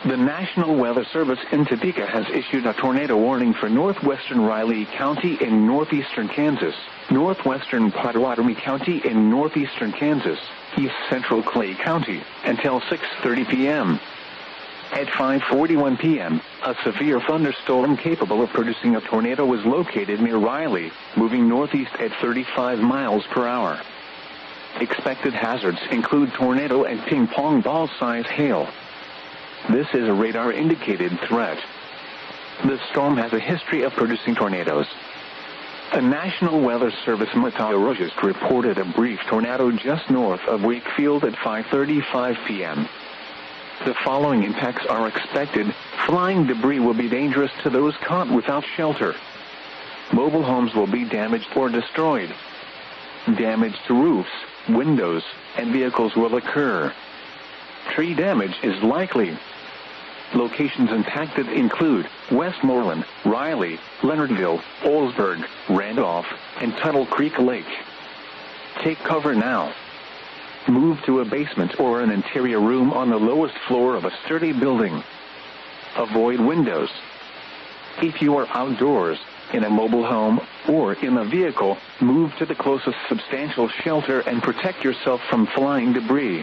The National Weather Service in Topeka has issued a tornado warning for northwestern Riley County in northeastern Kansas, northwestern Pottawatomie County in northeastern Kansas, east central Clay County, until 6:30 p.m. At 5:41 p.m., a severe thunderstorm capable of producing a tornado was located near Riley, moving northeast at 35 miles per hour. Expected hazards include tornado and ping-pong ball-size hail. This is a radar-indicated threat. The storm has a history of producing tornadoes. The National Weather Service meteorologist reported a brief tornado just north of Wakefield at 5:35 p.m. The following impacts are expected. Flying debris will be dangerous to those caught without shelter. Mobile homes will be damaged or destroyed. Damage to roofs, windows, and vehicles will occur. Tree damage is likely. Locations impacted include Westmoreland, Riley, Leonardville, Olsburg, Randolph, and Tuttle Creek Lake. Take cover now. Move to a basement or an interior room on the lowest floor of a sturdy building. Avoid windows. If you are outdoors, in a mobile home, or in a vehicle, move to the closest substantial shelter and protect yourself from flying debris.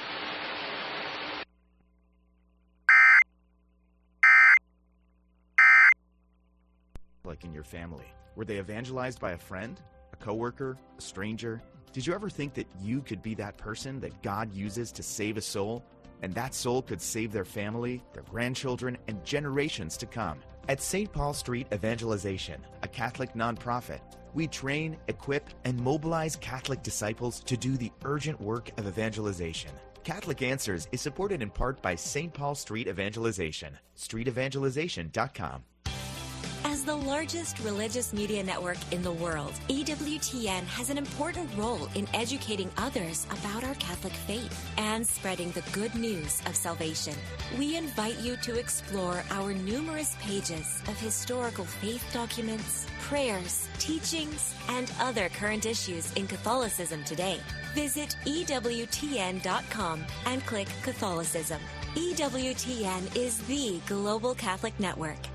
Like in your family, were they evangelized by a friend, a coworker, a stranger? Did you ever think that you could be that person that God uses to save a soul, and that soul could save their family, their grandchildren, and generations to come? At St. Paul Street Evangelization, a Catholic nonprofit, we train, equip, and mobilize Catholic disciples to do the urgent work of evangelization. Catholic Answers is supported in part by St. Paul Street Evangelization, streetevangelization.com. As the largest religious media network in the world, EWTN has an important role in educating others about our Catholic faith and spreading the good news of salvation. We invite you to explore our numerous pages of historical faith documents, prayers, teachings, and other current issues in Catholicism today. Visit EWTN.com and click Catholicism. EWTN is the global Catholic network.